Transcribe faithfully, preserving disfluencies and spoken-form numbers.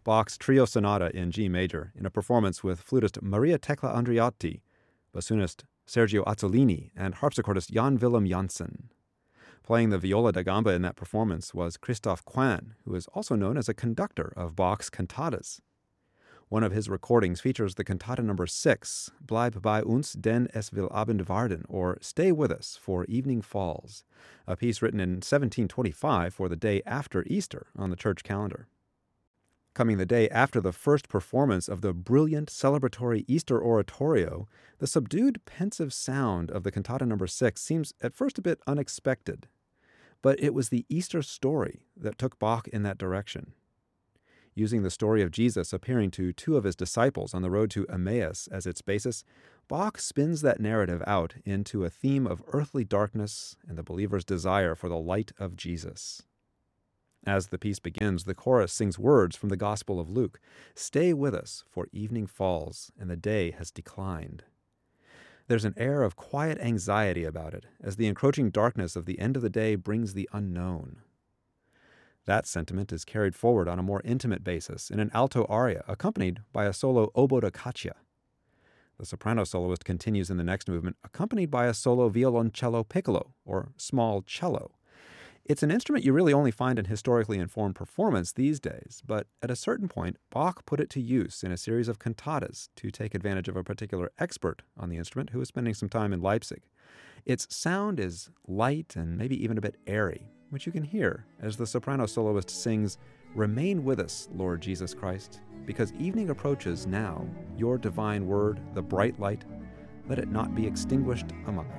Bach's Trio Sonata in G major in a performance with flutist Maria Tecla Andreotti, bassoonist Sergio Azzolini, and harpsichordist Jan Willem Janssen. Playing the viola da gamba in that performance was Christoph Quinn, who is also known as a conductor of Bach's cantatas. One of his recordings features the cantata number six, Bleib bei uns, denn es will Abend werden, or Stay with us, for evening falls, a piece written in seventeen twenty-five for the day after Easter on the church calendar. Coming the day after the first performance of the brilliant celebratory Easter oratorio, the subdued, pensive sound of the cantata number six seems at first a bit unexpected. But it was the Easter story that took Bach in that direction. Using the story of Jesus appearing to two of his disciples on the road to Emmaus as its basis, Bach spins that narrative out into a theme of earthly darkness and the believer's desire for the light of Jesus. As the piece begins, the chorus sings words from the Gospel of Luke, "Stay with us, for evening falls, and the day has declined." There's an air of quiet anxiety about it, as the encroaching darkness of the end of the day brings the unknown. That sentiment is carried forward on a more intimate basis in an alto aria accompanied by a solo oboe da caccia. The soprano soloist continues in the next movement, accompanied by a solo violoncello piccolo, or small cello. It's an instrument you really only find in historically informed performance these days, but at a certain point, Bach put it to use in a series of cantatas to take advantage of a particular expert on the instrument who was spending some time in Leipzig. Its sound is light and maybe even a bit airy, which you can hear as the soprano soloist sings, "Remain with us, Lord Jesus Christ, because evening approaches now, your divine word, the bright light, let it not be extinguished among us."